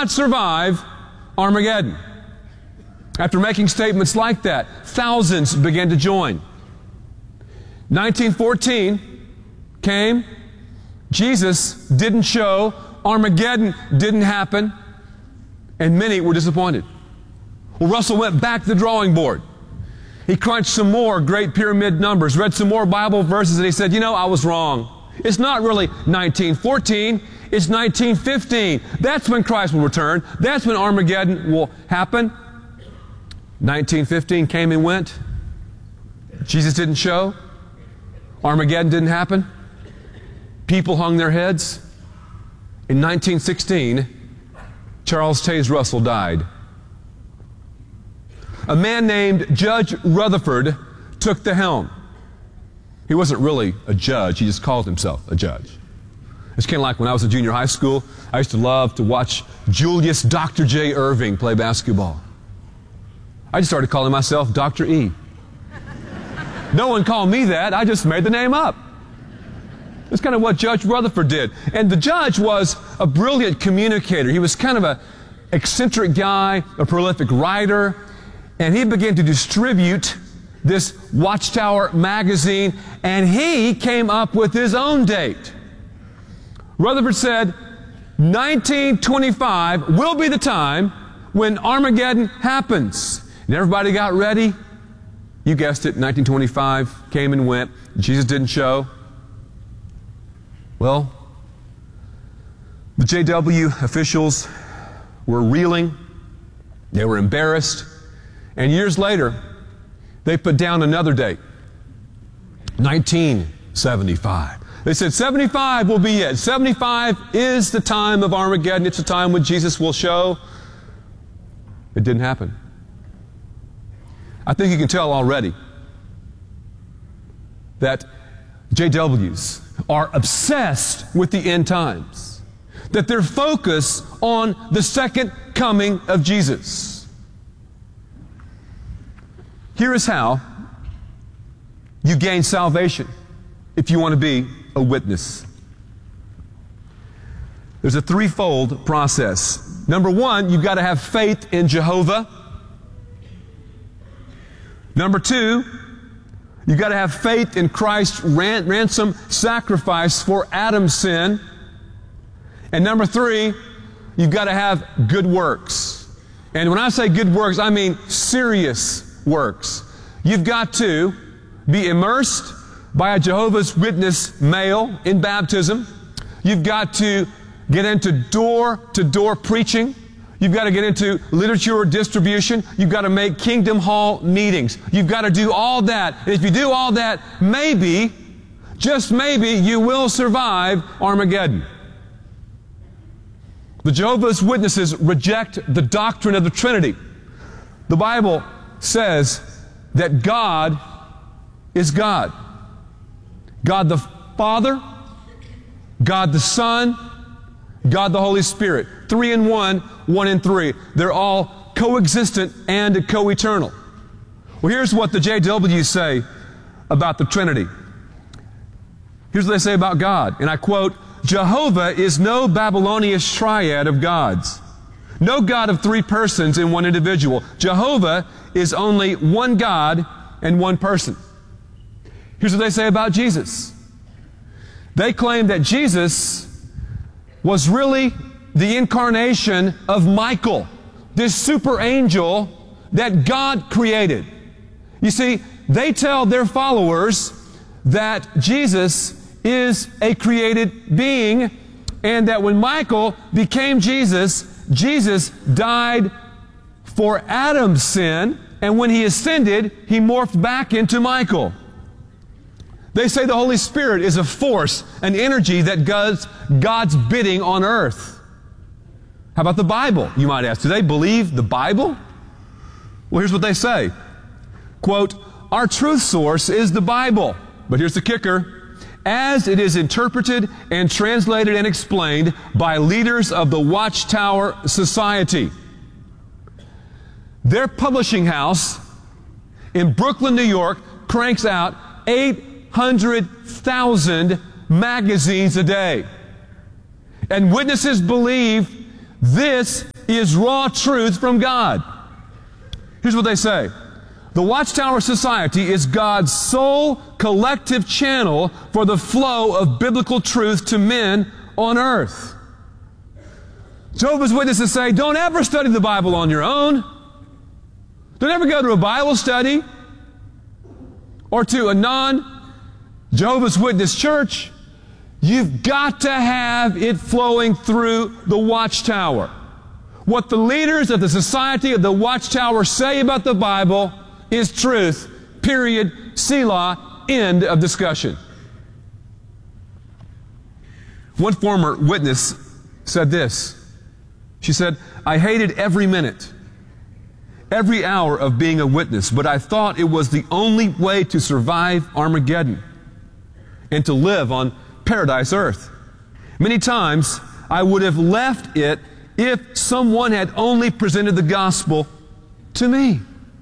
not survive Armageddon. After making statements like that, thousands began to join. 1914 came. Jesus didn't show. Armageddon didn't happen. And many were disappointed. Well, Russell went back to the drawing board. He crunched some more Great Pyramid numbers, read some more Bible verses, and he said, I was wrong. It's not really 1914, it's 1915. That's when Christ will return. That's when Armageddon will happen. 1915 came and went. Jesus didn't show. Armageddon didn't happen. People hung their heads. In 1916, Charles Taze Russell died. A man named Judge Rutherford took the helm. He wasn't really a judge, he just called himself a judge. It's kind of like when I was in junior high school, I used to love to watch Julius Dr. J. Irving play basketball. I just started calling myself Dr. E. No one called me that, I just made the name up. That's kind of what Judge Rutherford did. And the judge was a brilliant communicator. He was kind of an eccentric guy, a prolific writer, and he began to distribute this Watchtower magazine, and he came up with his own date. Rutherford said, 1925 will be the time when Armageddon happens. And everybody got ready. You guessed it, 1925 came and went. Jesus didn't show. Well, the JW officials were reeling. They were embarrassed. And years later, they put down another date, 1975. They said 75 will be it. 75 is the time of Armageddon. It's the time when Jesus will show. It didn't happen. I think you can tell already that JWs are obsessed with the end times, that they're focused on the second coming of Jesus. Here is how you gain salvation if you want to be a witness. There's a threefold process. Number one, you've got to have faith in Jehovah. Number two, you've got to have faith in Christ's ransom sacrifice for Adam's sin. And number three, you've got to have good works. And when I say good works, I mean serious works. You've got to be immersed by a Jehovah's Witness male in baptism. You've got to get into door-to-door preaching. You've got to get into literature distribution. You've got to make Kingdom Hall meetings. You've got to do all that. And if you do all that, maybe, just maybe, you will survive Armageddon. The Jehovah's Witnesses reject the doctrine of the Trinity. The Bible says that God is God. God the Father, God the Son, God the Holy Spirit. 3 in 1, 1 in 3. They're all coexistent and co-eternal. Well, here's what the JWs say about the Trinity. Here's what they say about God, and I quote, Jehovah is no Babylonian triad of gods. No God of three persons in one individual. Jehovah is only one God and one person. Here's what they say about Jesus. They claim that Jesus was really the incarnation of Michael, this super angel that God created. You see, they tell their followers that Jesus is a created being, and that when Michael became Jesus, Jesus died for Adam's sin, and when he ascended, he morphed back into Michael. They say the Holy Spirit is a force, an energy that does God's bidding on earth. How about the Bible, you might ask? Do they believe the Bible? Well, here's what they say. Quote, our truth source is the Bible. But here's the kicker. As it is interpreted and translated and explained by leaders of the Watchtower Society. Their publishing house in Brooklyn, New York, cranks out 800,000 magazines a day. And witnesses believe this is raw truth from God. Here's what they say. The Watchtower Society is God's sole collective channel for the flow of biblical truth to men on earth. Jehovah's Witnesses say, don't ever study the Bible on your own. Don't ever go to a Bible study or to a non-Jehovah's Witness church. You've got to have it flowing through the Watchtower. What the leaders of the Society of the Watchtower say about the Bible is truth, period, Selah, end of discussion. One former witness said this. She said, I hated every minute, every hour of being a witness, but I thought it was the only way to survive Armageddon and to live on paradise earth. Many times I would have left it if someone had only presented the gospel to me.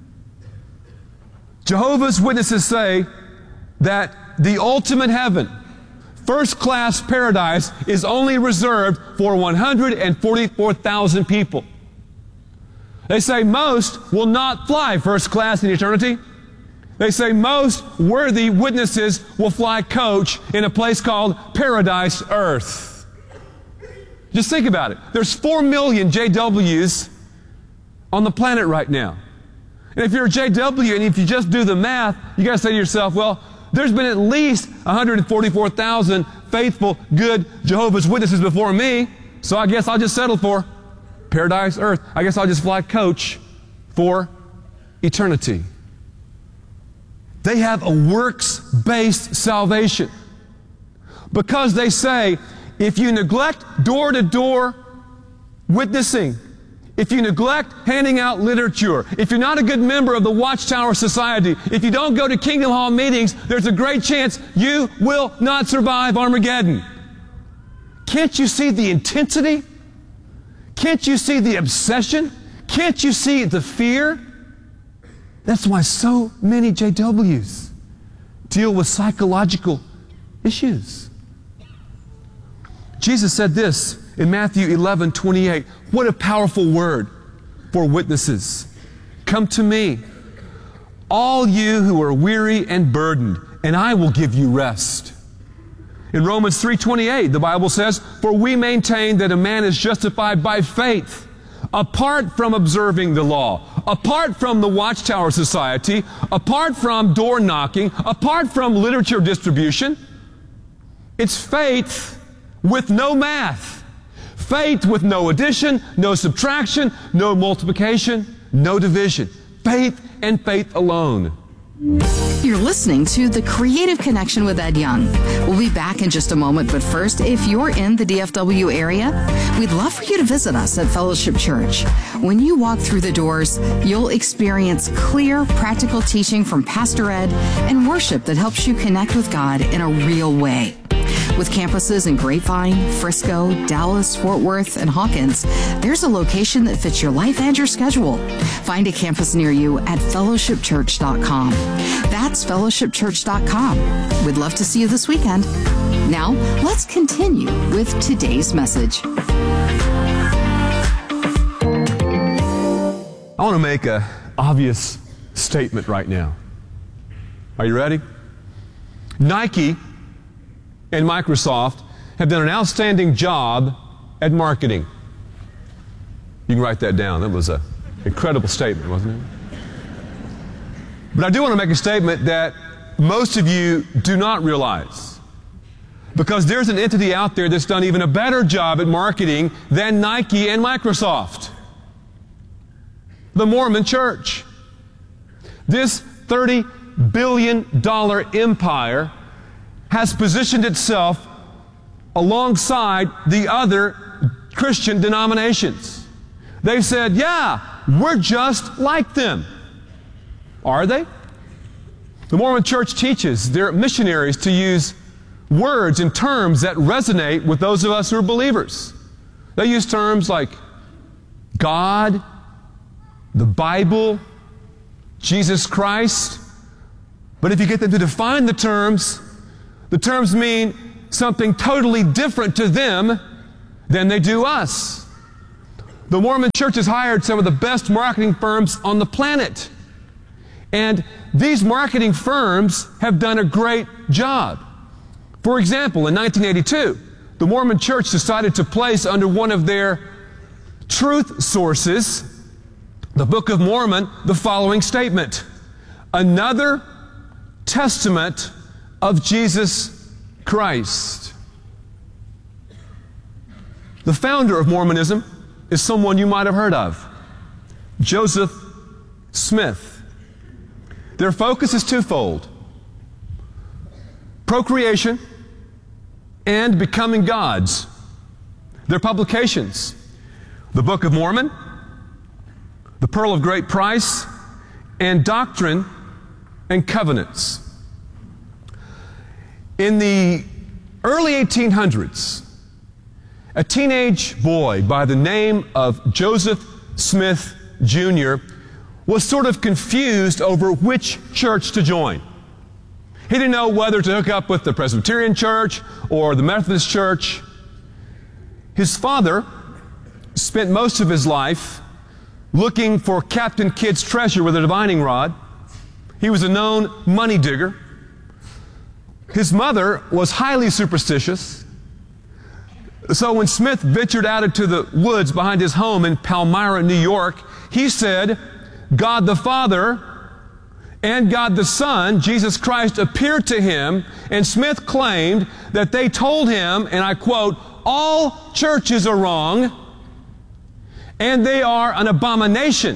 Jehovah's Witnesses say that the ultimate heaven, first-class paradise, is only reserved for 144,000 people. They say most will not fly first class in eternity. They say most worthy witnesses will fly coach in a place called Paradise Earth. Just think about it. There's 4 million JWs on the planet right now. And if you're a JW and if you just do the math, you got to say to yourself, well, there's been at least 144,000 faithful, good Jehovah's Witnesses before me, so I guess I'll just settle for Paradise Earth. I guess I'll just fly coach for eternity. They have a works-based salvation because they say if you neglect door-to-door witnessing, if you neglect handing out literature, if you're not a good member of the Watchtower Society, if you don't go to Kingdom Hall meetings, there's a great chance you will not survive Armageddon. Can't you see the intensity? Can't you see the obsession? Can't you see the fear? That's why so many JWs deal with psychological issues. Jesus said this in Matthew 11:28. What a powerful word for witnesses. Come to me, all you who are weary and burdened, and I will give you rest. In Romans 3:28, the Bible says, for we maintain that a man is justified by faith, apart from observing the law, apart from the Watchtower Society, apart from door knocking, apart from literature distribution. It's faith with no math. Faith with no addition, no subtraction, no multiplication, no division. Faith and faith alone. You're listening to The Creative Connection with Ed Young. We'll be back in just a moment, but first, if you're in the DFW area, we'd love for you to visit us at Fellowship Church. When you walk through the doors, you'll experience clear, practical teaching from Pastor Ed and worship that helps you connect with God in a real way. With campuses in Grapevine, Frisco, Dallas, Fort Worth, and Hawkins, there's a location that fits your life and your schedule. Find a campus near you at fellowshipchurch.com. That's fellowshipchurch.com. We'd love to see you this weekend. Now, let's continue with today's message. I want to make an obvious statement right now. Are you ready? Nike and Microsoft have done an outstanding job at marketing. You can write that down. That was an incredible statement, wasn't it? But I do want to make a statement that most of you do not realize. Because there's an entity out there that's done even a better job at marketing than Nike and Microsoft. The Mormon Church. This $30 billion empire has positioned itself alongside the other Christian denominations. They've said, yeah, we're just like them. Are they? The Mormon Church teaches their missionaries to use words and terms that resonate with those of us who are believers. They use terms like God, the Bible, Jesus Christ. But if you get them to define the terms mean something totally different to them than they do us. The Mormon Church has hired some of the best marketing firms on the planet. And these marketing firms have done a great job. For example, in 1982, the Mormon Church decided to place under one of their truth sources, the Book of Mormon, the following statement: another testament of Jesus Christ. The founder of Mormonism is someone you might have heard of, Joseph Smith. Their focus is twofold: procreation and becoming gods. Their publications: the Book of Mormon, the Pearl of Great Price, and Doctrine and Covenants. In the early 1800s, a teenage boy by the name of Joseph Smith Jr. was sort of confused over which church to join. He didn't know whether to hook up with the Presbyterian Church or the Methodist Church. His father spent most of his life looking for Captain Kidd's treasure with a divining rod. He was a known money digger. His mother was highly superstitious. So when Smith ventured out into the woods behind his home in Palmyra, New York, he said, God the Father and God the Son, Jesus Christ, appeared to him, and Smith claimed that they told him, and I quote, all churches are wrong, and they are an abomination.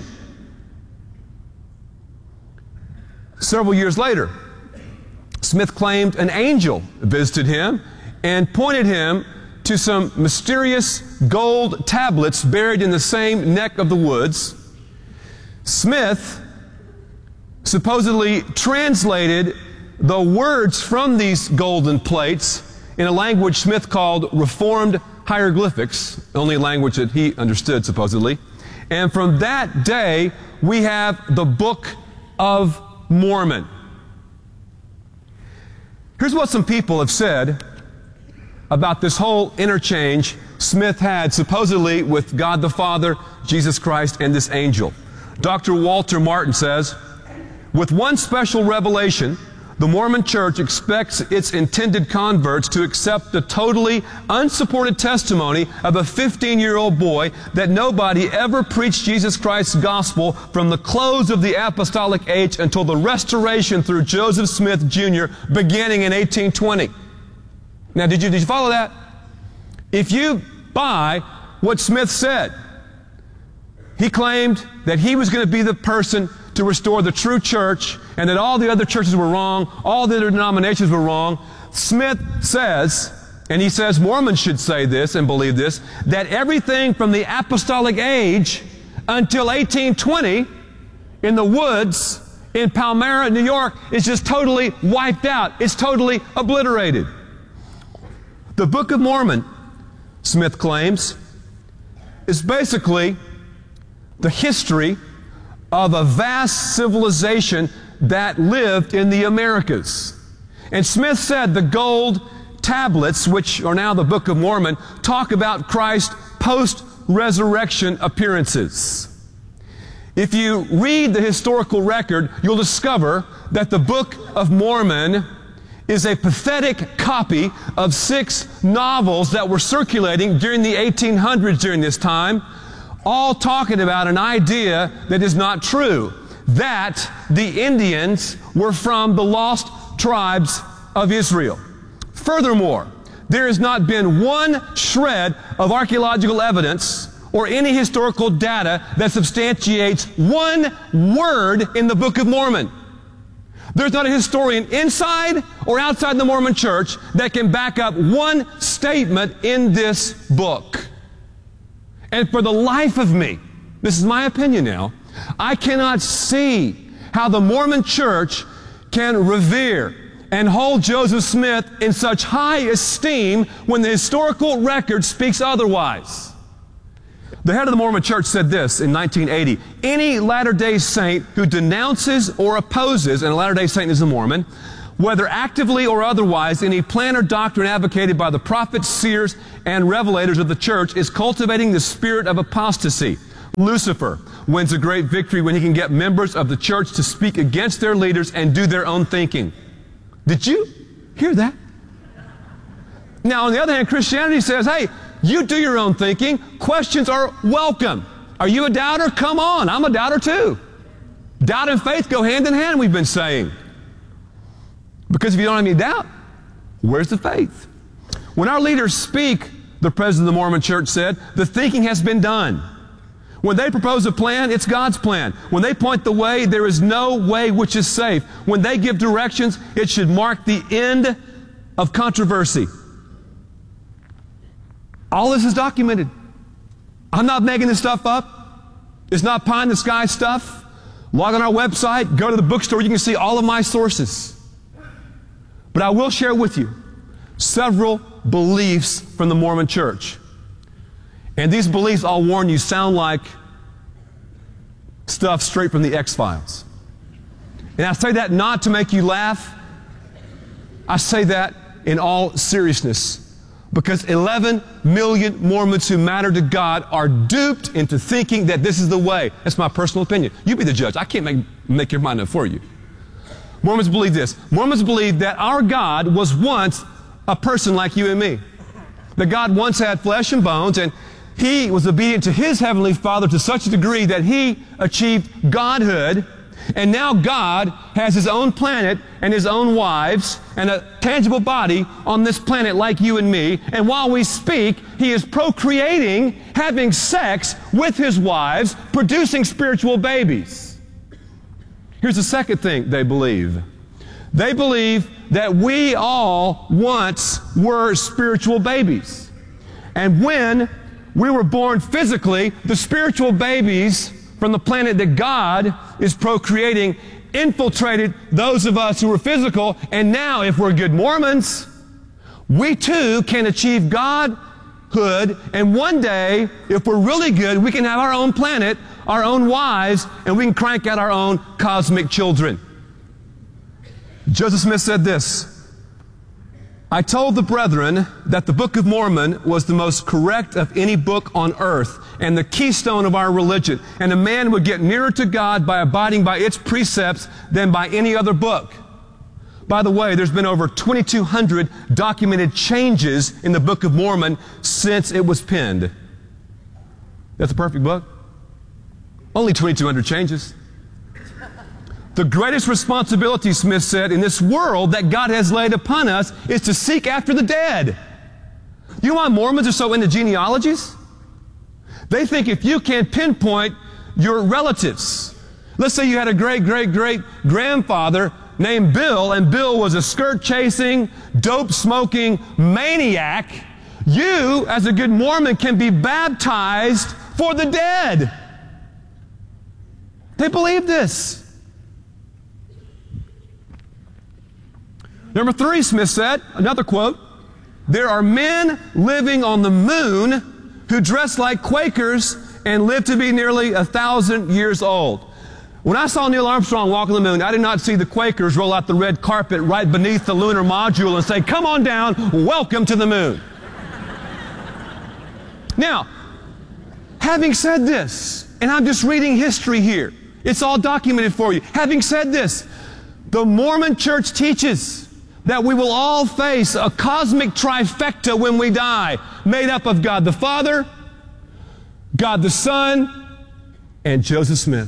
Several years later, Smith claimed an angel visited him and pointed him to some mysterious gold tablets buried in the same neck of the woods. Smith supposedly translated the words from these golden plates in a language Smith called Reformed hieroglyphics, the only language that he understood, supposedly. And from that day, we have the Book of Mormon. Here's what some people have said about this whole interchange Smith had supposedly with God the Father, Jesus Christ, and this angel. Dr. Walter Martin says, with one special revelation, the Mormon Church expects its intended converts to accept the totally unsupported testimony of a 15-year-old boy that nobody ever preached Jesus Christ's gospel from the close of the apostolic age until the restoration through Joseph Smith Jr. beginning in 1820. Now, did you follow that? If you buy what Smith said, he claimed that he was going to be the person to restore the true church and that all the other churches were wrong, all the other denominations were wrong. Smith says, and he says Mormons should say this and believe this, that everything from the apostolic age until 1820 in the woods in Palmyra, New York, is just totally wiped out. It's totally obliterated. The Book of Mormon, Smith claims, is basically the history of a vast civilization that lived in the Americas. And Smith said the gold tablets, which are now the Book of Mormon, talk about Christ's post-resurrection appearances. If you read the historical record, you'll discover that the Book of Mormon is a pathetic copy of 6 novels that were circulating during the 1800s during this time, all talking about an idea that is not true, that the Indians were from the lost tribes of Israel. Furthermore, there has not been one shred of archaeological evidence or any historical data that substantiates one word in the Book of Mormon. There's not a historian inside or outside the Mormon Church that can back up one statement in this book. And for the life of me, this is my opinion now, I cannot see how the Mormon Church can revere and hold Joseph Smith in such high esteem when the historical record speaks otherwise. The head of the Mormon Church said this in 1980, any Latter-day Saint who denounces or opposes, and a Latter-day Saint is a Mormon, whether actively or otherwise, any plan or doctrine advocated by the prophets, seers, and revelators of the church is cultivating the spirit of apostasy. Lucifer wins a great victory when he can get members of the church to speak against their leaders and do their own thinking. Did you hear that? Now, on the other hand, Christianity says, hey, you do your own thinking. Questions are welcome. Are you a doubter? Come on, I'm a doubter too. Doubt and faith go hand in hand, we've been saying. Because if you don't have any doubt, where's the faith? When our leaders speak, the president of the Mormon Church said, the thinking has been done. When they propose a plan, it's God's plan. When they point the way, there is no way which is safe. When they give directions, it should mark the end of controversy. All this is documented. I'm not making this stuff up. It's not pie in the sky stuff. Log on our website, go to the bookstore, you can see all of my sources. But I will share with you several beliefs from the Mormon Church. And these beliefs, I'll warn you, sound like stuff straight from the X-Files. And I say that not to make you laugh. I say that in all seriousness. Because 11 million Mormons who matter to God are duped into thinking that this is the way. That's my personal opinion. You be the judge. I can't make your mind up for you. Mormons believe this. Mormons believe that our God was once a person like you and me. That God once had flesh and bones, and He was obedient to His Heavenly Father to such a degree that He achieved godhood. And now God has His own planet and His own wives and a tangible body on this planet like you and me. And while we speak, He is procreating, having sex with His wives, producing spiritual babies. Here's the second thing they believe. They believe that we all once were spiritual babies. And when we were born physically, the spiritual babies from the planet that God is procreating infiltrated those of us who were physical, and now if we're good Mormons, we too can achieve godhood, and one day, if we're really good, we can have our own planet, our own wives, and we can crank out our own cosmic children. Joseph Smith said this, I told the brethren that the Book of Mormon was the most correct of any book on earth and the keystone of our religion, and a man would get nearer to God by abiding by its precepts than by any other book. By the way, there's been over 2,200 documented changes in the Book of Mormon since it was penned. That's a perfect book. Only 2,200 changes. The greatest responsibility, Smith said, in this world that God has laid upon us is to seek after the dead. You know why Mormons are so into genealogies? They think if you can pinpoint your relatives, let's say you had a great-great-great-grandfather named Bill, and Bill was a skirt-chasing, dope-smoking maniac, you, as a good Mormon, can be baptized for the dead. They believe this. Number 3, Smith said, another quote, there are men living on the moon who dress like Quakers and live to be nearly 1,000 years old. When I saw Neil Armstrong walk on the moon, I did not see the Quakers roll out the red carpet right beneath the lunar module and say, come on down, welcome to the moon. Now, having said this, and I'm just reading history here, it's all documented for you. Having said this, the Mormon Church teaches that we will all face a cosmic trifecta when we die, made up of God the Father, God the Son, and Joseph Smith.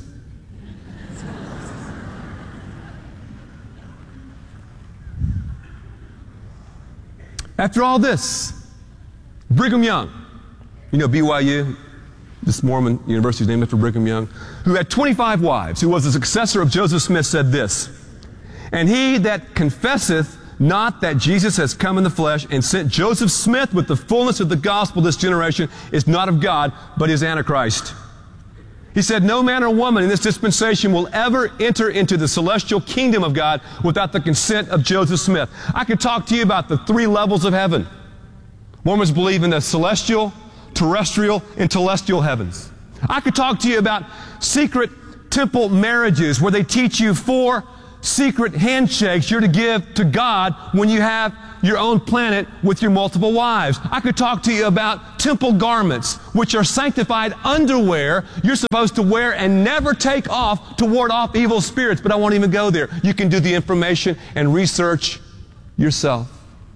After all this, Brigham Young, you know BYU, this Mormon university is named after Brigham Young, who had 25 wives, who was the successor of Joseph Smith, said this, and he that confesseth not that Jesus has come in the flesh and sent Joseph Smith with the fullness of the gospel this generation is not of God, but is Antichrist. He said, no man or woman in this dispensation will ever enter into the celestial kingdom of God without the consent of Joseph Smith. I could talk to you about the 3 levels of heaven. Mormons believe in the celestial, terrestrial, and telestial heavens. I could talk to you about secret temple marriages where they teach you 4 secret handshakes you're to give to God when you have your own planet with your multiple wives. I could talk to you about temple garments, which are sanctified underwear you're supposed to wear and never take off to ward off evil spirits, but I won't even go there. You can do the information and research yourself.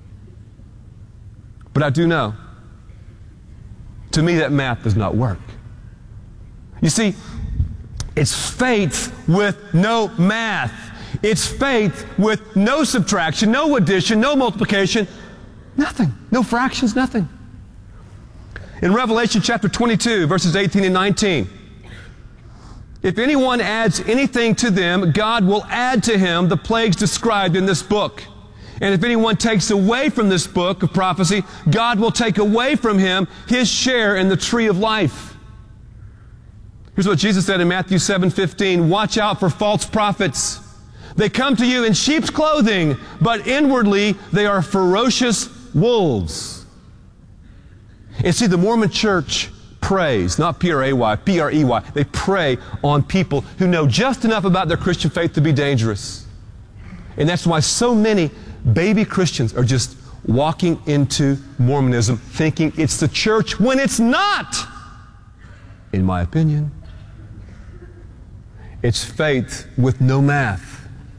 But I do know, to me, that math does not work. You see, it's faith with no math. It's faith with no subtraction, no addition, no multiplication, nothing. No fractions, nothing. In Revelation chapter 22, verses 18 and 19, if anyone adds anything to them, God will add to him the plagues described in this book. And if anyone takes away from this book of prophecy, God will take away from him his share in the tree of life. Here's what Jesus said in Matthew 7:15, watch out for false prophets. They come to you in sheep's clothing, but inwardly they are ferocious wolves. And see, the Mormon Church preys, not P-R-A-Y, P-R-E-Y. They prey on people who know just enough about their Christian faith to be dangerous. And that's why so many baby Christians are just walking into Mormonism thinking it's the church when it's not, in my opinion. It's faith with no math.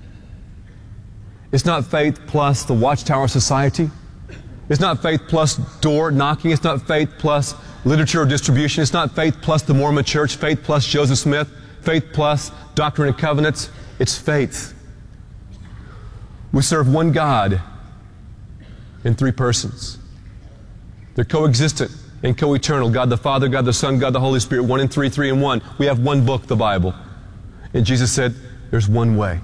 It's not faith plus the Watchtower Society. It's not faith plus door knocking. It's not faith plus literature distribution. It's not faith plus the Mormon Church, faith plus Joseph Smith, faith plus Doctrine and Covenants. It's faith. We serve one God in three persons. They're coexistent and co-eternal. God the Father, God the Son, God the Holy Spirit, 1 in 3, 3 in 1. We have one book, the Bible. And Jesus said, there's one way.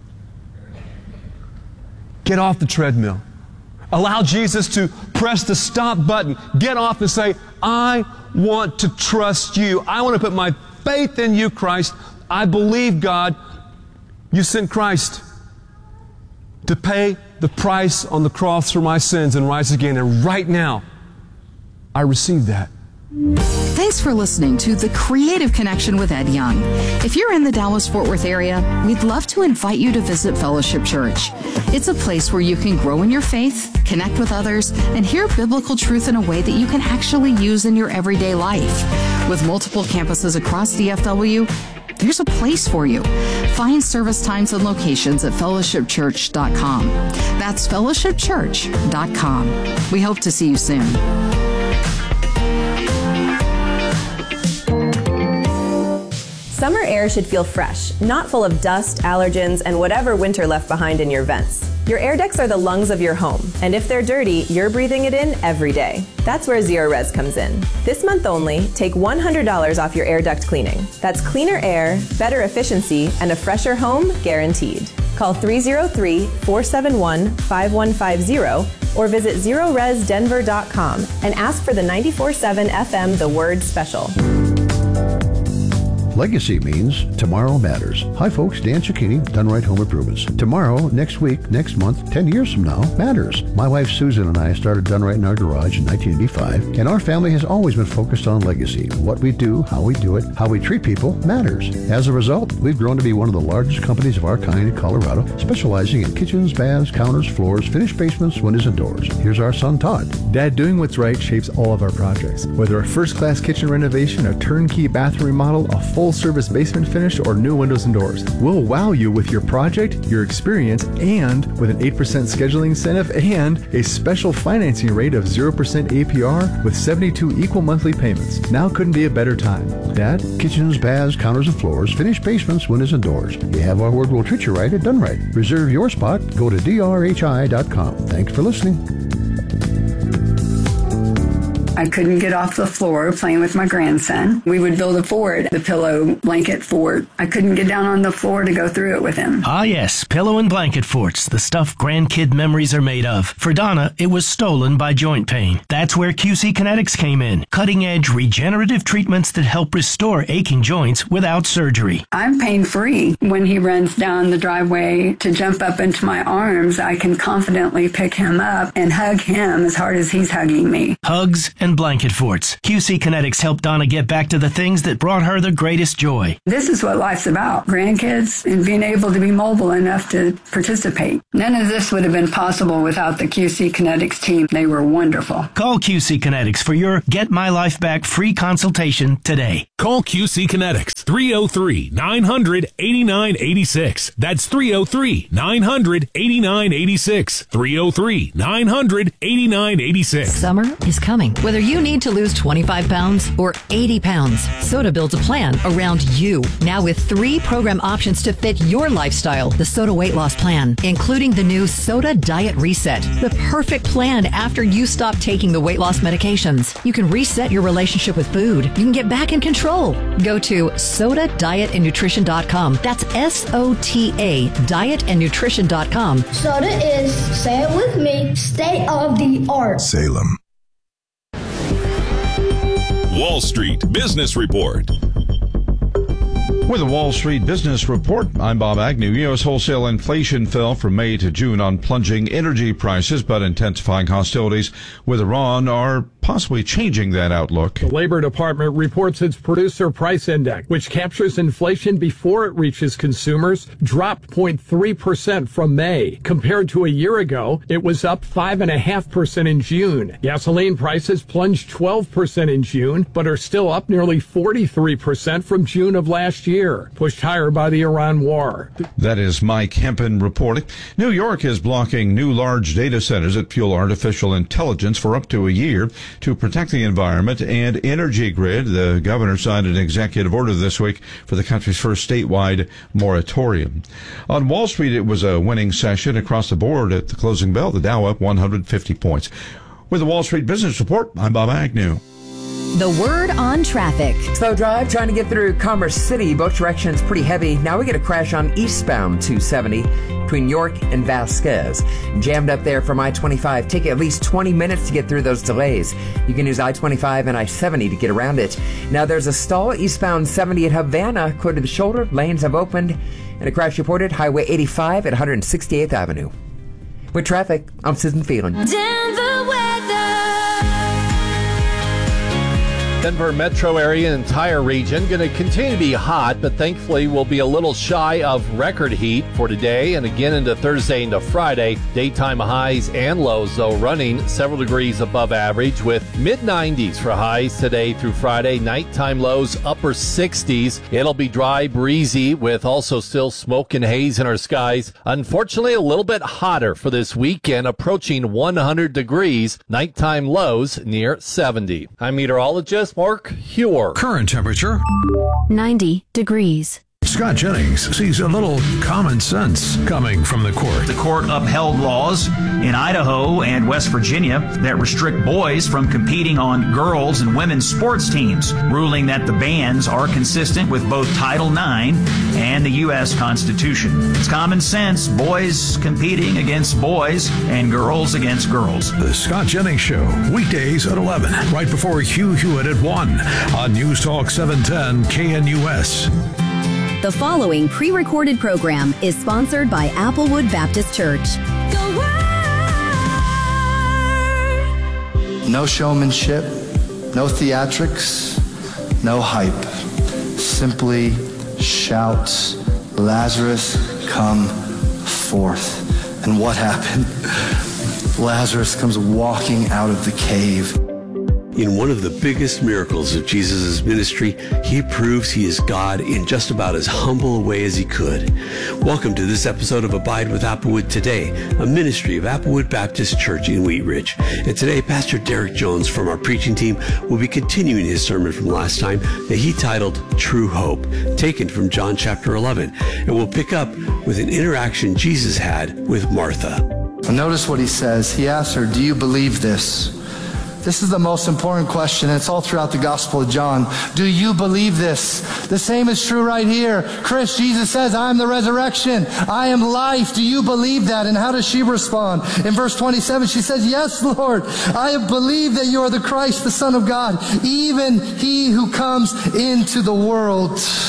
Get off the treadmill. Allow Jesus to press the stop button. Get off and say, I want to trust you. I want to put my faith in you, Christ. I believe, God, you sent Christ to pay the price on the cross for my sins and rise again. And right now, I receive that. Thanks for listening to The Creative Connection with Ed Young. If you're in the Dallas-Fort Worth area, we'd love to invite you to visit Fellowship Church. It's a place where you can grow in your faith, connect with others, and hear biblical truth in a way that you can actually use in your everyday life. With multiple campuses across DFW, there's a place for you. Find service times and locations at fellowshipchurch.com. That's fellowshipchurch.com. We hope to see you soon. Summer air should feel fresh, not full of dust, allergens, and whatever winter left behind in your vents. Your air ducts are the lungs of your home, and if they're dirty, you're breathing it in every day. That's where Zerorez comes in. This month only, take $100 off your air duct cleaning. That's cleaner air, better efficiency, and a fresher home guaranteed. Call 303-471-5150 or visit ZerorezDenver.com and ask for the 94.7 FM The Word Special. Legacy means tomorrow matters. Hi folks, Dan Cicchini, Done Right Home Improvements. Tomorrow, next week, next month, 10 years from now matters. My wife Susan and I started Done Right in our garage in 1985, and our family has always been focused on legacy. What we do, how we do it, how we treat people matters. As a result, we've grown to be one of the largest companies of our kind in Colorado, specializing in kitchens, baths, counters, floors, finished basements, windows, and doors. Here's our son Todd. Dad, doing what's right shapes all of our projects. Whether a first-class kitchen renovation, a turnkey bathroom remodel, a full-service basement finish, or new windows and doors. We'll wow you with your project, your experience, and with an 8% scheduling incentive and a special financing rate of 0% APR with 72 equal monthly payments. Now couldn't be a better time. Dad? Kitchens, baths, counters, and floors, finished basements, windows, and doors. You have our word, we'll treat you right at Done Right. Reserve your spot. Go to drhi.com. Thanks for listening. I couldn't get off the floor playing with my grandson. We would build a fort, the pillow blanket fort. I couldn't get down on the floor to go through it with him. Ah, yes, pillow and blanket forts, the stuff grandkid memories are made of. For Donna, it was stolen by joint pain. That's where QC Kinetics came in. Cutting-edge regenerative treatments that help restore aching joints without surgery. I'm pain-free. When he runs down the driveway to jump up into my arms, I can confidently pick him up and hug him as hard as he's hugging me. Hugs and and blanket forts. QC Kinetics helped Donna get back to the things that brought her the greatest joy. This is what life's about, grandkids and being able to be mobile enough to participate. None of this would have been possible without the QC Kinetics team. They were wonderful. Call QC Kinetics for your Get My Life Back free consultation today. Call QC Kinetics, 303-900-8986. That's 303-900-8986. 303-900-8986. Summer is coming. Whether you need to lose 25 pounds or 80 pounds, Soda builds a plan around you. Now with 3 program options to fit your lifestyle. The Soda Weight Loss Plan, including the new Soda Diet Reset. The perfect plan after you stop taking the weight loss medications. You can reset your relationship with food. You can get back in control. Go to SodaDietAndNutrition.com. That's SOTA, dietandnutrition.com. Soda is, say it with me, state of the art. Salem. Wall Street Business Report. With the Wall Street Business Report, I'm Bob Agnew. U.S. wholesale inflation fell from May to June on plunging energy prices, but intensifying hostilities with Iran are possibly changing that outlook. The Labor Department reports its producer price index, which captures inflation before it reaches consumers, dropped 0.3% from May. Compared to a year ago, it was up 5.5% in June. Gasoline prices plunged 12% in June, but are still up nearly 43% from June of last year, pushed higher by the Iran war. That is Mike Hempen reporting. New York is blocking new large data centers that fuel artificial intelligence for up to a year to protect the environment and energy grid. The governor signed an executive order this week for the country's first statewide moratorium. On Wall Street, it was a winning session across the board at the closing bell. The Dow up 150 points. With the Wall Street Business Report, I'm Bob Agnew. The word on traffic. Slow drive trying to get through Commerce City. Both directions pretty heavy. Now we get a crash on eastbound 270 between York and Vasquez. Jammed up there from I-25. Take at least 20 minutes to get through those delays. You can use I-25 and I-70 to get around it. Now there's a stall eastbound 70 at Havana. Clear to the shoulder. Lanes have opened. And a crash reported Highway 85 at 168th Avenue. With traffic, I'm Susan Phelan. Denver weather. Denver metro area, entire region, going to continue to be hot, but thankfully we'll be a little shy of record heat for today and again into Thursday into Friday. Daytime highs and lows, though, running several degrees above average with mid-90s for highs today through Friday. Nighttime lows, upper 60s. It'll be dry, breezy, with also still smoke and haze in our skies. Unfortunately, a little bit hotter for this weekend, approaching 100 degrees. Nighttime lows near 70. I'm meteorologist Mark Huer. Current temperature 90 degrees. Scott Jennings sees a little common sense coming from the court. The court upheld laws in Idaho and West Virginia that restrict boys from competing on girls' and women's sports teams, ruling that the bans are consistent with both Title IX and the U.S. Constitution. It's common sense, boys competing against boys and girls against girls. The Scott Jennings Show, weekdays at 11, right before Hugh Hewitt at 1 on News Talk 710 KNUS. The following pre-recorded program is sponsored by Applewood Baptist Church. No showmanship, no theatrics, no hype. Simply shout, Lazarus, come forth. And what happened? Lazarus comes walking out of the cave. In one of the biggest miracles of Jesus' ministry, he proves he is God in just about as humble a way as he could. Welcome to this episode of Abide with Applewood Today, a ministry of Applewood Baptist Church in Wheat Ridge. And today, Pastor Derek Jones from our preaching team will be continuing his sermon from last time that he titled True Hope, taken from John chapter 11. And we'll pick up with an interaction Jesus had with Martha. And notice what he says. He asks her, do you believe this? This is the most important question, and it's all throughout the Gospel of John. Do you believe this? The same is true right here. Chris, Jesus says, I am the resurrection. I am life. Do you believe that? And how does she respond? In verse 27, she says, yes, Lord. I have believed that you are the Christ, the Son of God, even he who comes into the world.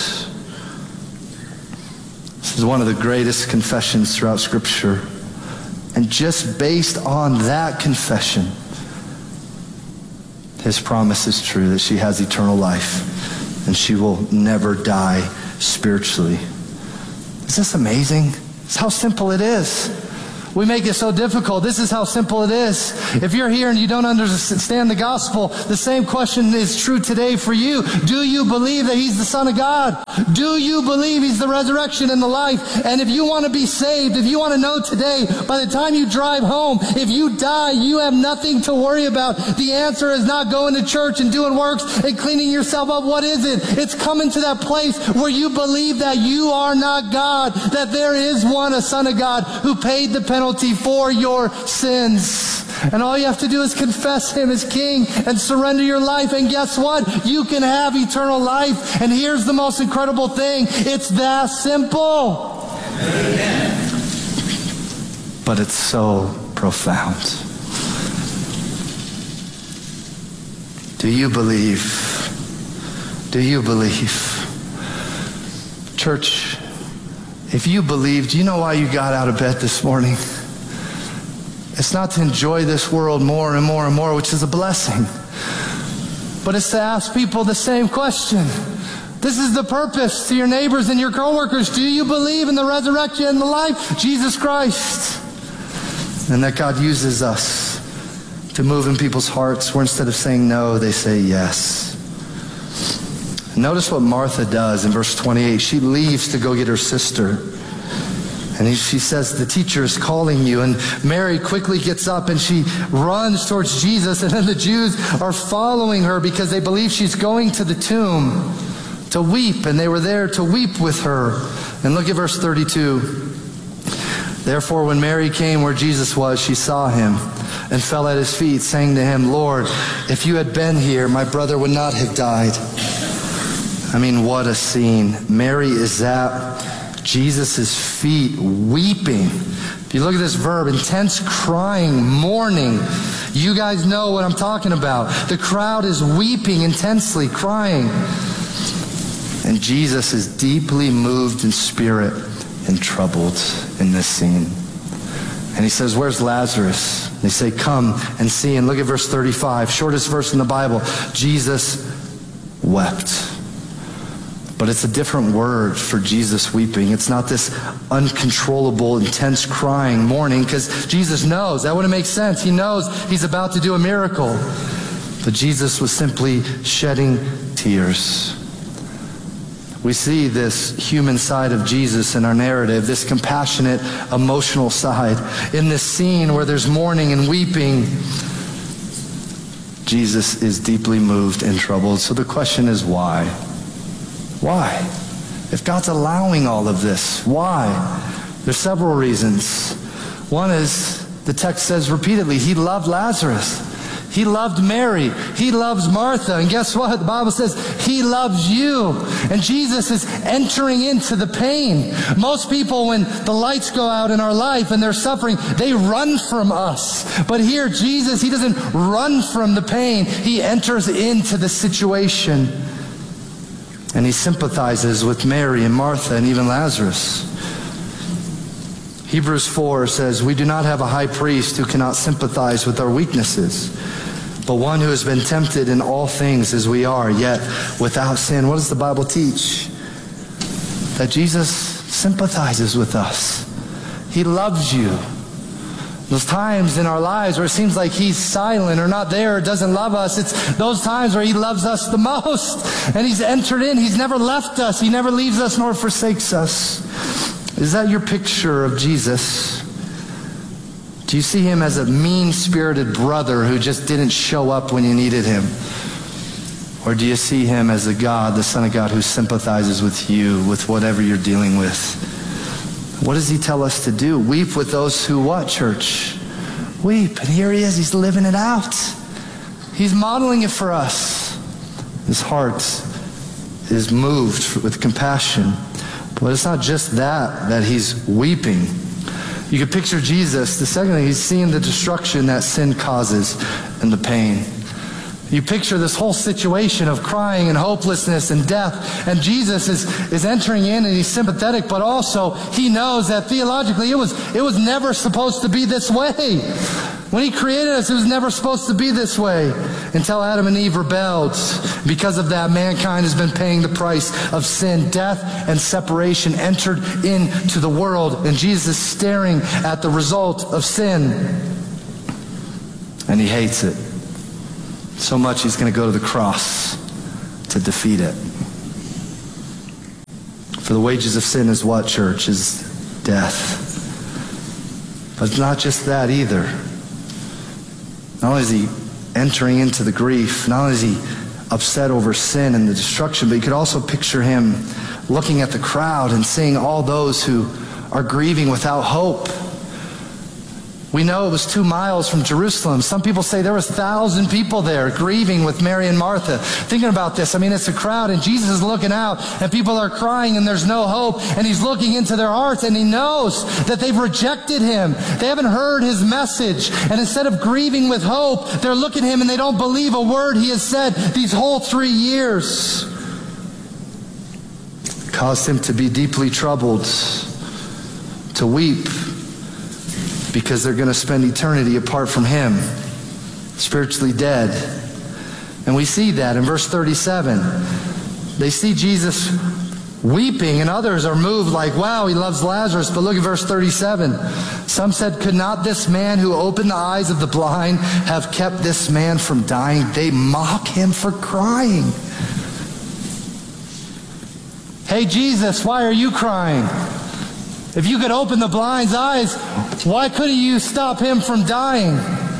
This is one of the greatest confessions throughout Scripture. And just based on that confession, His promise is true, that she has eternal life and she will never die spiritually. Is this amazing? It's how simple it is. We make it so difficult. This is how simple it is. If you're here and you don't understand the gospel, the same question is true today for you. Do you believe that He's the Son of God? Do you believe He's the resurrection and the life? And if you want to be saved, if you want to know today, by the time you drive home, if you die, you have nothing to worry about. The answer is not going to church and doing works and cleaning yourself up. What is it? It's coming to that place where you believe that you are not God, that there is one, a Son of God, who paid the penalty for your sins. And all you have to do is confess Him as King and surrender your life. And guess what? You can have eternal life. And here's the most incredible thing. It's that simple. Amen. But it's so profound. Do you believe? Do you believe? Church, if you believe, do you know why you got out of bed this morning? It's not to enjoy this world more and more and more, which is a blessing. But it's to ask people the same question. This is the purpose to your neighbors and your coworkers. Do you believe in the resurrection and the life? Jesus Christ. And that God uses us to move in people's hearts where instead of saying no, they say yes. Notice what Martha does in verse 28. She leaves to go get her sister. And she says, the teacher is calling you. And Mary quickly gets up and she runs towards Jesus. And then the Jews are following her because they believe she's going to the tomb to weep. And they were there to weep with her. And look at verse 32. Therefore, when Mary came where Jesus was, she saw Him and fell at His feet, saying to Him, Lord, if you had been here, my brother would not have died. I mean, what a scene. Mary is at Jesus' feet, weeping. If you look at this verb, intense crying, mourning. You guys know what I'm talking about. The crowd is weeping intensely, crying. And Jesus is deeply moved in spirit and troubled in this scene. And He says, where's Lazarus? They say, come and see. And look at verse 35, shortest verse in the Bible. Jesus wept. But it's a different word for Jesus weeping. It's not this uncontrollable, intense crying, mourning, because Jesus knows. That wouldn't make sense. He knows He's about to do a miracle. But Jesus was simply shedding tears. We see this human side of Jesus in our narrative, this compassionate, emotional side. In this scene where there's mourning and weeping, Jesus is deeply moved and troubled. So the question is why? Why? If God's allowing all of this, why? There's several reasons. One is, the text says repeatedly, He loved Lazarus. He loved Mary. He loves Martha. And guess what? The Bible says He loves you. And Jesus is entering into the pain. Most people, when the lights go out in our life and they're suffering, they run from us. But here, Jesus, He doesn't run from the pain. He enters into the situation. And He sympathizes with Mary and Martha and even Lazarus. Hebrews 4 says, we do not have a high priest who cannot sympathize with our weaknesses, but one who has been tempted in all things as we are, yet without sin. What does the Bible teach? That Jesus sympathizes with us. He loves you. Those times in our lives where it seems like He's silent or not there or doesn't love us, it's those times where He loves us the most. And He's entered in. He's never left us. He never leaves us nor forsakes us. Is that your picture of Jesus? Do you see Him as a mean-spirited brother who just didn't show up when you needed Him? Or do you see Him as a God, the Son of God, who sympathizes with you, with whatever you're dealing with? What does He tell us to do? Weep with those who what, church? Weep. And here He is. He's living it out. He's modeling it for us. His heart is moved with compassion. But it's not just that He's weeping. You can picture Jesus. The second thing, He's seeing the destruction that sin causes and the pain. You picture this whole situation of crying and hopelessness and death. And Jesus is entering in and He's sympathetic, but also He knows that theologically it was never supposed to be this way. When he created us, it was never supposed to be this way until Adam and Eve rebelled. Because of that, mankind has been paying the price of sin. Death and separation entered into the world, and Jesus is staring at the result of sin. And he hates it so much he's going to go to the cross to defeat it. For the wages of sin is what, church? Is death. But it's not just that either. Not only is he entering into the grief, not only is he upset over sin and the destruction, but you could also picture him looking at the crowd and seeing all those who are grieving without hope. We know it was 2 miles from Jerusalem. Some people say there was 1,000 people there grieving with Mary and Martha. Thinking about this, I mean, it's a crowd, and Jesus is looking out, and people are crying, and there's no hope, and he's looking into their hearts, and he knows that they've rejected him. They haven't heard his message, and instead of grieving with hope, they're looking at him, and they don't believe a word he has said these whole 3 years. It caused him to be deeply troubled, to weep, because they're going to spend eternity apart from him, spiritually dead. And we see that in verse 37. They see Jesus weeping, and others are moved like, wow, he loves Lazarus. But look at verse 37. Some said, could not this man who opened the eyes of the blind have kept this man from dying? They mock him for crying. Hey, Jesus, why are you crying? If you could open the blind's eyes, why couldn't you stop him from dying?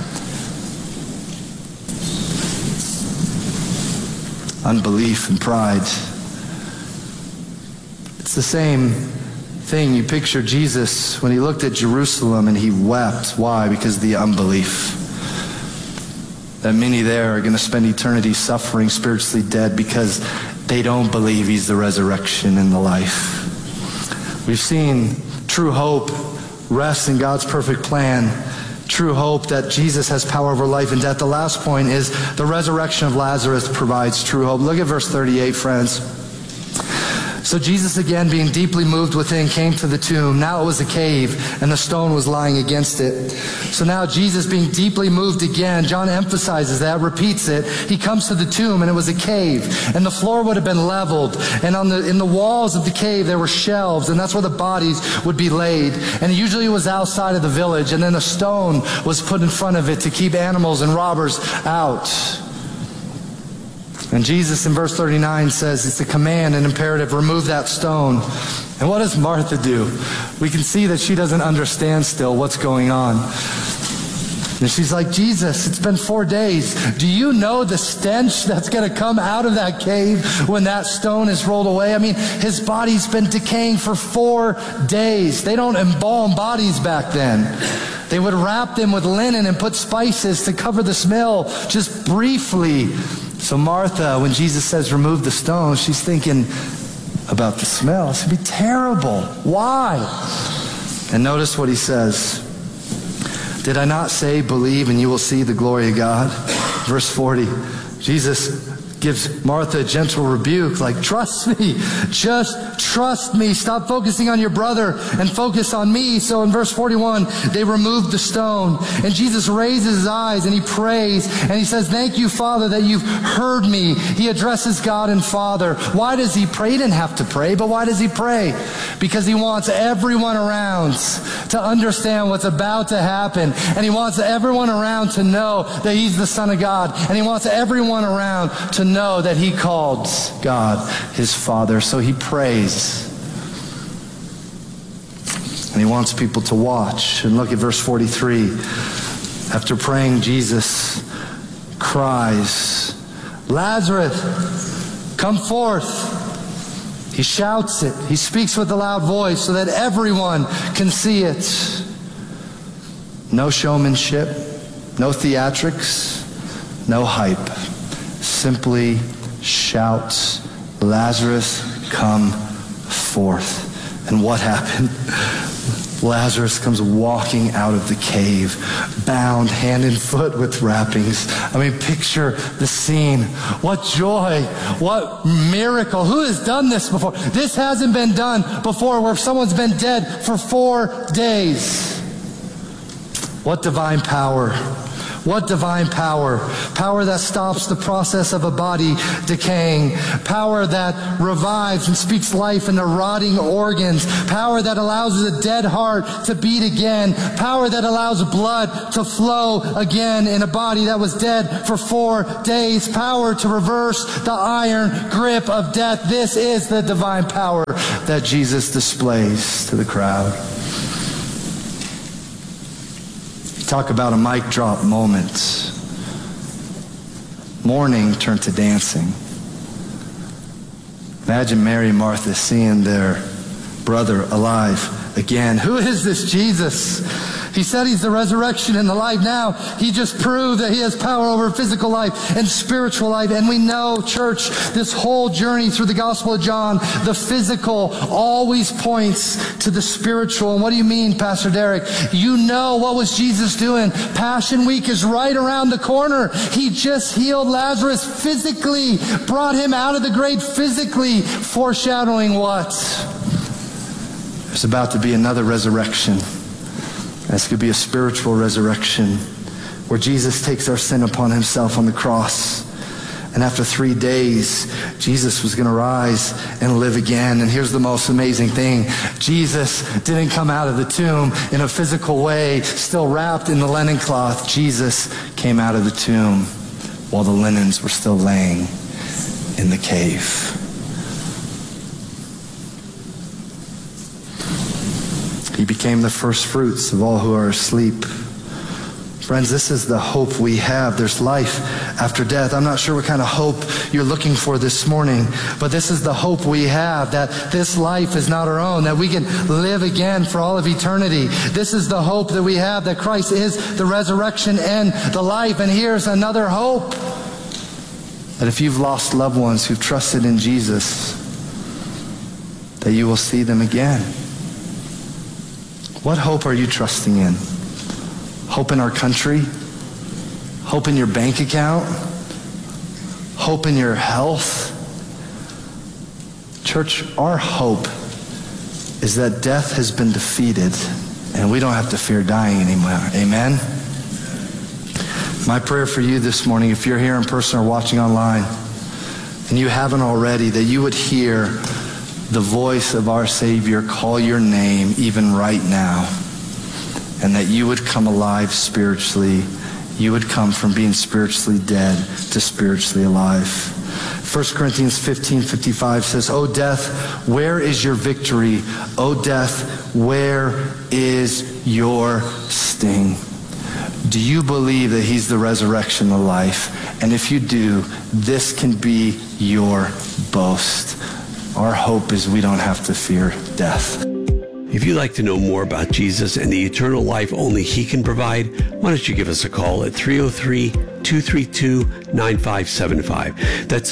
Unbelief and pride. It's the same thing. You picture Jesus when he looked at Jerusalem and he wept. Why? Because of the unbelief. That many there are going to spend eternity suffering, spiritually dead, because they don't believe he's the resurrection and the life. We've seen true hope rests in God's perfect plan. True hope that Jesus has power over life and death. The last point is the resurrection of Lazarus provides true hope. Look at verse 38, friends. So Jesus, again being deeply moved within, came to the tomb. Now it was a cave, and the stone was lying against it. So now Jesus, being deeply moved again, John emphasizes that, repeats it. He comes to the tomb, and it was a cave, and the floor would have been leveled, and in the walls of the cave there were shelves, and that's where the bodies would be laid. And usually it was outside of the village, and then a stone was put in front of it to keep animals and robbers out. And Jesus in verse 39 says it's a command, an imperative, remove that stone. And what does Martha do? We can see that she doesn't understand still what's going on. And she's like, Jesus, it's been 4 days. Do you know the stench that's going to come out of that cave when that stone is rolled away? I mean, his body's been decaying for 4 days. They don't embalm bodies back then. They would wrap them with linen and put spices to cover the smell just briefly. So Martha, when Jesus says remove the stone, she's thinking about the smell. It's going to be terrible. Why? And notice what he says. Did I not say, believe and you will see the glory of God? Verse 40, Jesus gives Martha a gentle rebuke, like, trust me, just trust me. Stop focusing on your brother and focus on me. So in verse 41, they removed the stone, and Jesus raises his eyes and he prays, and he says, thank you, Father, that you've heard me. He addresses God and Father. Why does he pray? He didn't have to pray, but why does he pray? Because he wants everyone around to understand what's about to happen, and he wants everyone around to know that he's the Son of God, and he wants everyone around to know that he called God his Father. So he prays. And he wants people to watch. And look at verse 43. After praying, Jesus cries, Lazarus, come forth. He shouts it. He speaks with a loud voice so that everyone can see it. No showmanship, no theatrics, no hype. Simply shouts, Lazarus, come forth. And what happened? Lazarus comes walking out of the cave, bound hand and foot with wrappings. I mean, picture the scene. What joy, what miracle. Who has done this before? This hasn't been done before, where someone's been dead for 4 days. What divine power. What divine power. Power that stops the process of a body decaying. Power that revives and speaks life into rotting organs. Power that allows a dead heart to beat again. Power that allows blood to flow again in a body that was dead for 4 days. Power to reverse the iron grip of death. This is the divine power that Jesus displays to the crowd. Talk about a mic drop moment. Mourning turned to dancing. Imagine Mary and Martha seeing their brother alive again. Who is this Jesus? He said he's the resurrection and the life. Now he just proved that he has power over physical life and spiritual life. And we know, church, this whole journey through the Gospel of John, the physical always points to the spiritual. And what do you mean, Pastor Derek? You know, what was Jesus doing? Passion Week is right around the corner. He just healed Lazarus physically, brought him out of the grave physically, foreshadowing what? There's about to be another resurrection. This could be a spiritual resurrection where Jesus takes our sin upon himself on the cross. And after 3 days, Jesus was going to rise and live again. And here's the most amazing thing. Jesus didn't come out of the tomb in a physical way, still wrapped in the linen cloth. Jesus came out of the tomb while the linens were still laying in the cave. He became the first fruits of all who are asleep. Friends, this is the hope we have. There's life after death. I'm not sure what kind of hope you're looking for this morning, but this is the hope we have, that this life is not our own, that we can live again for all of eternity. This is the hope that we have, that Christ is the resurrection and the life. And here's another hope, that if you've lost loved ones who've trusted in Jesus, that you will see them again. What hope are you trusting in? Hope in our country? Hope in your bank account? Hope in your health? Church, our hope is that death has been defeated and we don't have to fear dying anymore. Amen? My prayer for you this morning, if you're here in person or watching online, and you haven't already, that you would hear the voice of our Savior call your name even right now, and that you would come alive spiritually. You would come from being spiritually dead to spiritually alive. 1 Corinthians 15:55 says, O death, where is your victory? O death, where is your sting? Do you believe that he's the resurrection of life? And if you do, this can be your boast. Our hope is we don't have to fear death. If you'd like to know more about Jesus and the eternal life only he can provide, why don't you give us a call at 303-232-9575. That's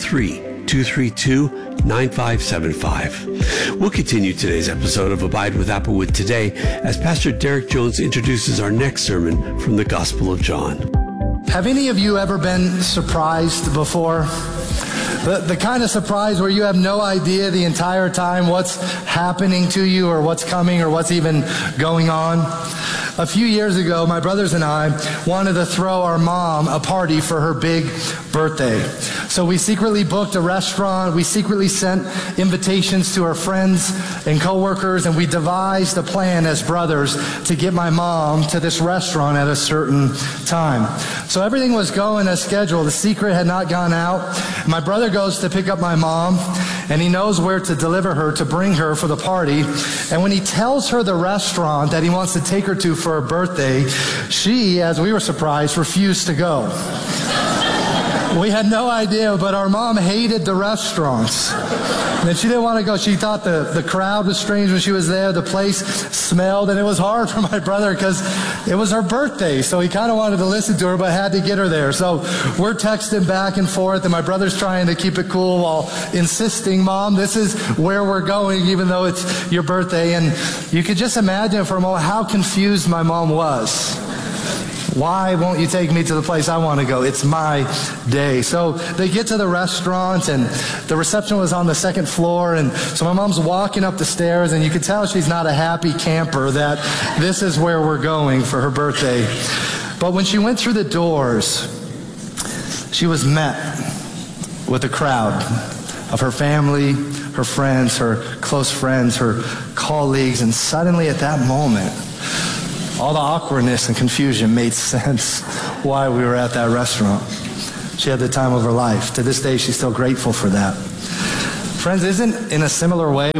303-232-9575. We'll continue today's episode of Abide with Applewood today as Pastor Derek Jones introduces our next sermon from the Gospel of John. Have any of you ever been surprised before? The kind of surprise where you have no idea the entire time what's happening to you or what's coming or what's even going on. A few years ago, my brothers and I wanted to throw our mom a party for her big birthday. So we secretly booked a restaurant. We secretly sent invitations to our friends and coworkers, and we devised a plan as brothers to get my mom to this restaurant at a certain time. So everything was going as scheduled. The secret had not gone out. My brother goes to pick up my mom, and he knows where to deliver her, to bring her for the party. And when he tells her the restaurant that he wants to take her to for her birthday, she, as we were surprised, refused to go. We had no idea, but our mom hated the restaurants. And she didn't want to go. She thought the crowd was strange when she was there. The place smelled, and it was hard for my brother because it was her birthday. So he kind of wanted to listen to her, but had to get her there. So we're texting back and forth, and my brother's trying to keep it cool while insisting, Mom, this is where we're going, even though it's your birthday. And you could just imagine for a moment how confused my mom was. Why won't you take me to the place I want to go? It's my day. So they get to the restaurant, and the reception was on the second floor, and so my mom's walking up the stairs, and you could tell she's not a happy camper that this is where we're going for her birthday. But when she went through the doors, she was met with a crowd of her family, her friends, her close friends, her colleagues, and suddenly at that moment, all the awkwardness and confusion made sense why we were at that restaurant. She had the time of her life. To this day, she's still grateful for that. Friends, isn't in a similar way,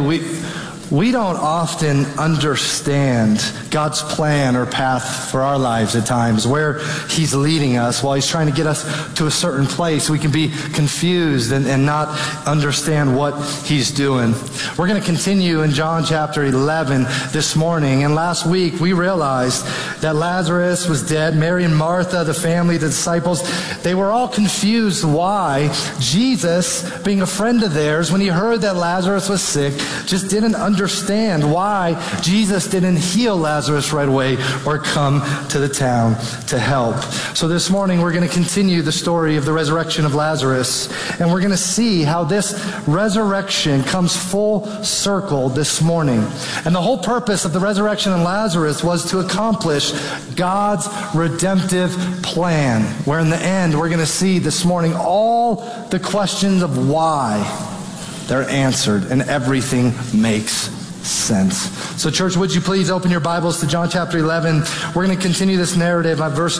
we don't often understand God's plan or path for our lives at times, where He's leading us while He's trying to get us to a certain place. We can be confused and not understand what He's doing. We're going to continue in John chapter 11 this morning. And last week we realized that Lazarus was dead. Mary and Martha, the family, the disciples, they were all confused why Jesus, being a friend of theirs, when He heard that Lazarus was sick, just didn't understand why Jesus didn't heal Lazarus right away or come to the town to help. So this morning we're going to continue the story of the resurrection of Lazarus, and we're going to see how this resurrection comes full circle this morning. And the whole purpose of the resurrection of Lazarus was to accomplish God's redemptive plan, where in the end we're going to see this morning all the questions of why, they're answered and everything makes sense. So church, would you please open your Bibles to John chapter 11. We're going to continue this narrative at verse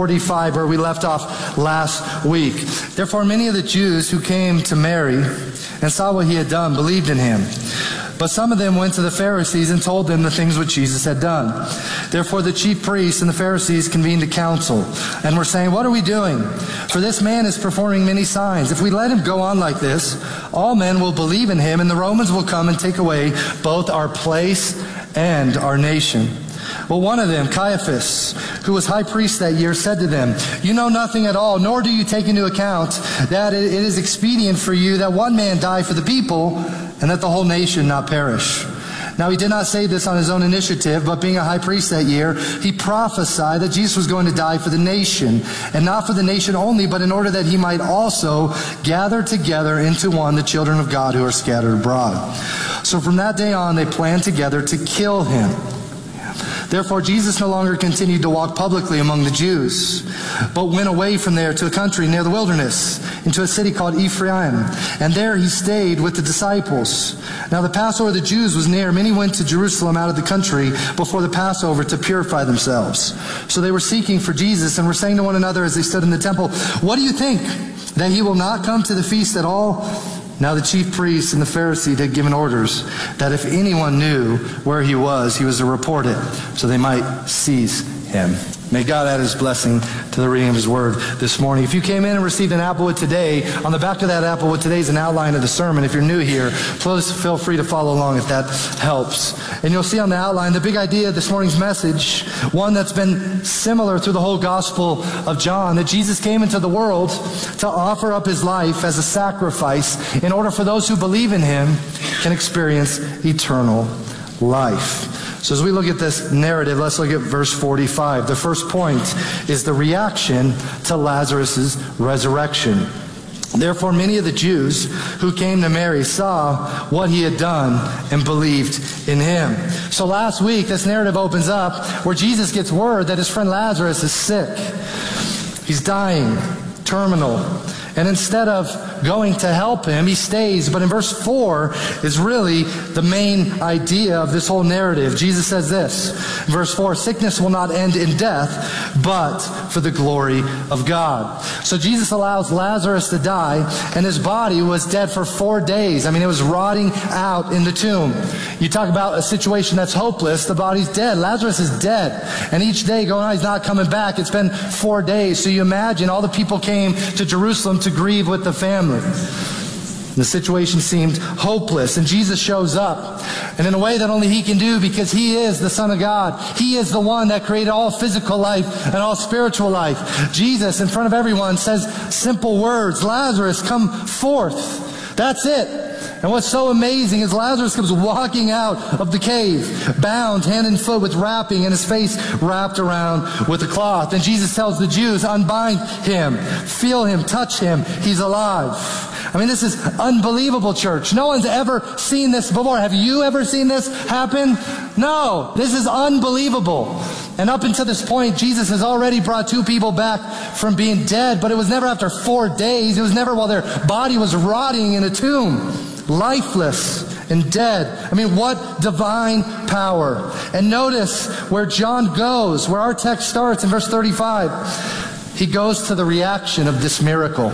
45 where we left off last week. Therefore many of the Jews who came to Mary and saw what He had done believed in Him. But some of them went to the Pharisees and told them the things which Jesus had done. Therefore the chief priests and the Pharisees convened a council and were saying, "What are we doing? For this man is performing many signs. If we let him go on like this, all men will believe in him, and the Romans will come and take away both our place and our nation." Well, one of them, Caiaphas, who was high priest that year, said to them, "You know nothing at all, nor do you take into account that it is expedient for you that one man die for the people, and that the whole nation not perish." Now he did not say this on his own initiative, but being a high priest that year, he prophesied that Jesus was going to die for the nation, and not for the nation only, but in order that He might also gather together into one the children of God who are scattered abroad. So from that day on, they planned together to kill Him. Therefore Jesus no longer continued to walk publicly among the Jews, but went away from there to a country near the wilderness, into a city called Ephraim. And there He stayed with the disciples. Now the Passover of the Jews was near. Many went to Jerusalem out of the country before the Passover to purify themselves. So they were seeking for Jesus and were saying to one another as they stood in the temple, "What do you think? That He will not come to the feast at all?" Now the chief priests and the Pharisees had given orders that if anyone knew where He was to report it, so they might seize Him. May God add His blessing to the reading of His word this morning. If you came in and received an Applewood today, on the back of that Applewood today is an outline of the sermon. If you're new here, please feel free to follow along if that helps. And you'll see on the outline the big idea of this morning's message, one that's been similar through the whole Gospel of John, that Jesus came into the world to offer up His life as a sacrifice in order for those who believe in Him can experience eternal life. So as we look at this narrative, let's look at verse 45. The first point is the reaction to Lazarus' resurrection. Therefore many of the Jews who came to Mary saw what He had done and believed in Him. So last week, this narrative opens up where Jesus gets word that his friend Lazarus is sick. He's dying, terminal. And instead of going to help him, he stays. But in verse 4 is really the main idea of this whole narrative. Jesus says this, in verse 4, "Sickness will not end in death, but for the glory of God." So Jesus allows Lazarus to die, and his body was dead for 4 days. I mean, it was rotting out in the tomb. You talk about a situation that's hopeless, the body's dead. Lazarus is dead. And each day going on, he's not coming back. It's been 4 days. So you imagine all the people came to Jerusalem to grieve with the family. The situation seemed hopeless, and Jesus shows up, and in a way that only He can do, because He is the Son of God. He is the one that created all physical life and all spiritual life. Jesus, in front of everyone, says simple words, "Lazarus, come forth." That's it. And what's so amazing is Lazarus comes walking out of the cave, bound hand and foot with wrapping, and his face wrapped around with a cloth. And Jesus tells the Jews, unbind him, feel him, touch him, he's alive. I mean, this is unbelievable, church. No one's ever seen this before. Have you ever seen this happen? No, this is unbelievable. And up until this point, Jesus has already brought 2 people back from being dead, but it was never after 4 days. It was never while their body was rotting in a tomb, lifeless and dead. I mean, what divine power. And notice where John goes, where our text starts in verse 35. He goes to the reaction of this miracle.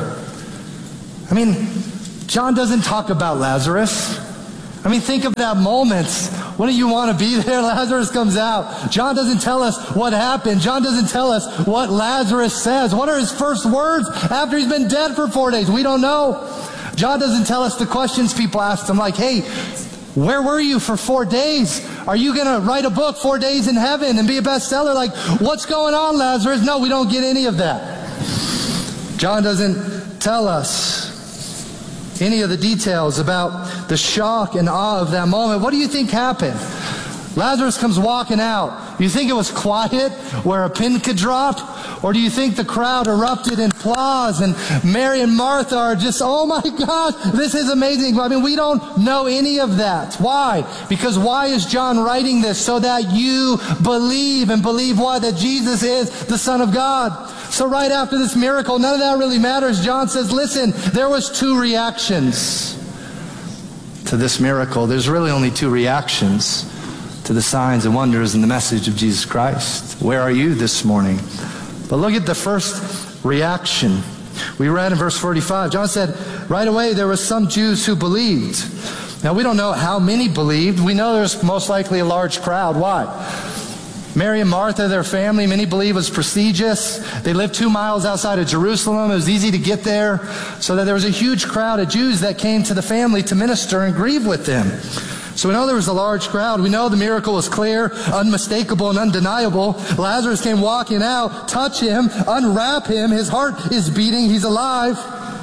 I mean, John doesn't talk about Lazarus. I mean, think of that moment. Wouldn't you want to be there? Lazarus comes out. John doesn't tell us what happened. John doesn't tell us what Lazarus says. What are his first words after he's been dead for 4 days? We don't know. John doesn't tell us the questions people asked him, like, hey, where were you for 4 days? Are you going to write a book, 4 Days in Heaven, and be a bestseller? Like, what's going on, Lazarus? No, we don't get any of that. John doesn't tell us any of the details about the shock and awe of that moment. What do you think happened? Lazarus comes walking out. You think it was quiet where a pin could drop? Or do you think the crowd erupted in applause and Mary and Martha are just, oh my gosh, this is amazing. I mean, we don't know any of that. Why? Because why is John writing this? So that you believe, and believe what? That Jesus is the Son of God. So right after this miracle, none of that really matters. John says, listen, there was 2 reactions to this miracle. There's really only 2 reactions to the signs and wonders and the message of Jesus Christ. Where are you this morning? But look at the first reaction. We read in verse 45. John said, right away there were some Jews who believed. Now we don't know how many believed. We know there's most likely a large crowd. Why? Mary and Martha, their family, many believe was prestigious. They lived 2 miles outside of Jerusalem. It was easy to get there. So that there was a huge crowd of Jews that came to the family to minister and grieve with them. So we know there was a large crowd. We know the miracle was clear, unmistakable, and undeniable. Lazarus came walking out. Touch him, unwrap him. His heart is beating. He's alive.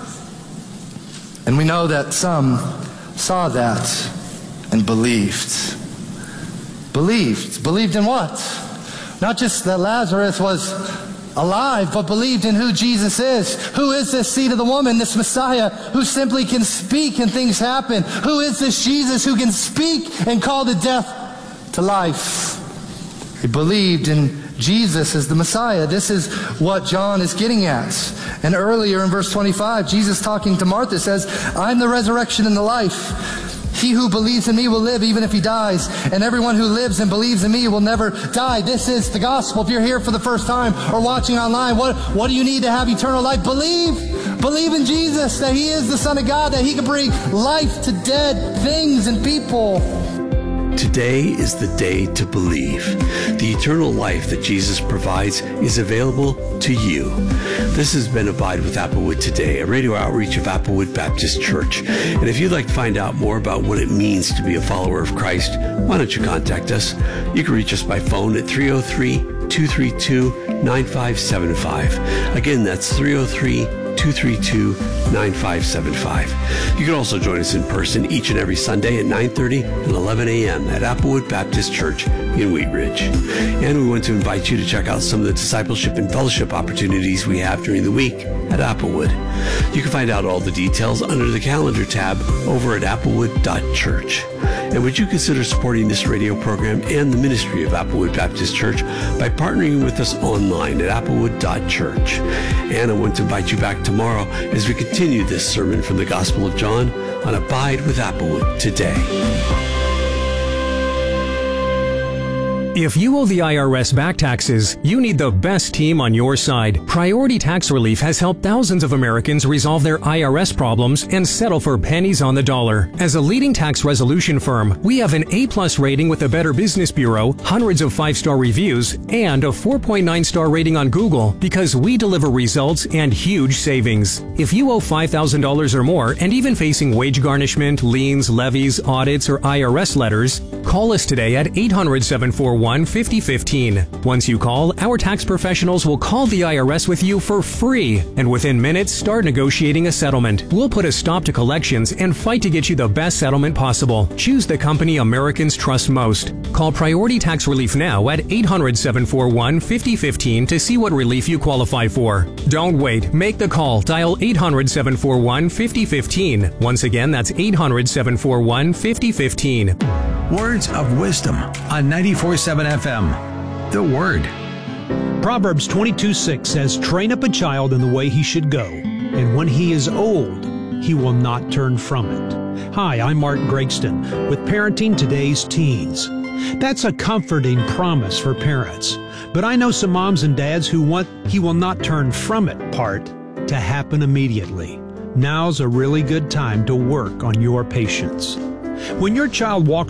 And we know that some saw that and believed. Believed in what? Not just that Lazarus was alive, but believed in who Jesus is. Who is this seed of the woman, this Messiah, who simply can speak and things happen? Who is this Jesus who can speak and call the death to life? He believed in Jesus as the Messiah. This is what John is getting at. And earlier in verse 25, Jesus talking to Martha says, I'm the resurrection and the life. He who believes in me will live even if he dies, and everyone who lives and believes in me will never die. This is the gospel. If you're here for the first time or watching online, what do you need to have eternal life? Believe in Jesus, that he is the Son of God, that he can bring life to dead things and people. Today is the day to believe. The eternal life that Jesus provides is available to you. This has been Abide with Applewood Today, a radio outreach of Applewood Baptist Church. And if you'd like to find out more about what it means to be a follower of Christ, why don't you contact us? You can reach us by phone at 303-232-9575. Again, that's 303-232-9575. You can also join us in person each and every Sunday at 9:30 and 11 a.m. at Applewood Baptist Church in Wheat Ridge. And we want to invite you to check out some of the discipleship and fellowship opportunities we have during the week at Applewood. You can find out all the details under the calendar tab over at applewood.church. And would you consider supporting this radio program and the ministry of Applewood Baptist Church by partnering with us online at applewood.church? And I want to invite you back tomorrow as we continue this sermon from the Gospel of John on Abide with Applewood Today. If you owe the IRS back taxes, you need the best team on your side. Priority Tax Relief has helped thousands of Americans resolve their IRS problems and settle for pennies on the dollar. As a leading tax resolution firm, we have an A+ rating with the Better Business Bureau, hundreds of 5-star reviews, and a 4.9-star rating on Google because we deliver results and huge savings. If you owe $5,000 or more and even facing wage garnishment, liens, levies, audits, or IRS letters, call us today at 800-741 800-741-5015. Once you call, our tax professionals will call the IRS with you for free, and within minutes, start negotiating a settlement. We'll put a stop to collections and fight to get you the best settlement possible. Choose the company Americans trust most. Call Priority Tax Relief now at 800-741-5015 to see what relief you qualify for. Don't wait. Make the call. Dial 800-741-5015. Once again, that's 800-741-5015. Words of wisdom on 94.7 FM. The Word. Proverbs 22:6 says, "Train up a child in the way he should go, and when he is old, he will not turn from it." Hi, I'm Mark Gregston with Parenting Today's Teens. That's a comforting promise for parents. But I know some moms and dads who want "he will not turn from it" part to happen immediately. Now's a really good time to work on your patience. When your child walks